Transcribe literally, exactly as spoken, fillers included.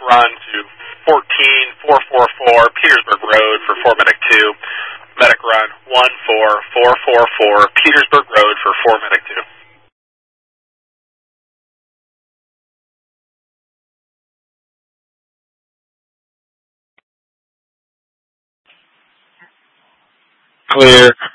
run to fourteen four four four Petersburg Road for four medic two. Medic run one four four four four Petersburg Road for four medic two. Clear.